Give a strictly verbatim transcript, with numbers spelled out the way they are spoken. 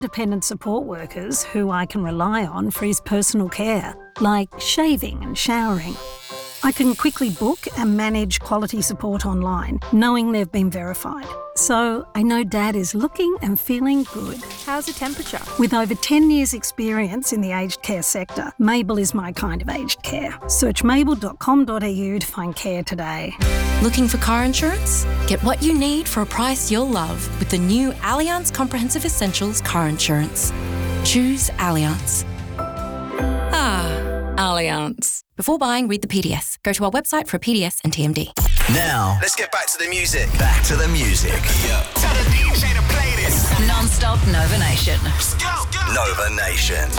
dependent support workers who I can rely on for his personal care, like shaving and showering. I can quickly book and manage quality support online, knowing they've been verified. So I know Dad is looking and feeling good. How's the temperature? With over ten years experience in the aged care sector, Mabel is my kind of aged care. Search mabel dot com dot a u to find care today. Looking for car insurance? Get what you need for a price you'll love with the new Allianz Comprehensive Essentials car insurance. Choose Allianz. Ah, Allianz. Before buying, read the P D S. Go to our website for a P D S and T M D. Now, let's get back to the music. Back to the music. Yeah. Tell the D J to play this. Non-stop Nova Nation. Let's go, go. Nova Nation.